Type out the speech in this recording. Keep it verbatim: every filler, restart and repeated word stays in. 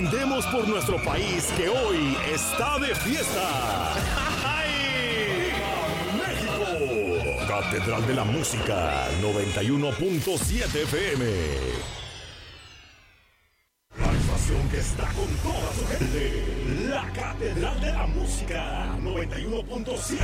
brindemos por nuestro país que hoy está de fiesta. ¡Viva México! Catedral de la Música, noventa y uno punto siete F M. La estación que está con toda su gente. La Catedral de la Música, noventa y uno punto siete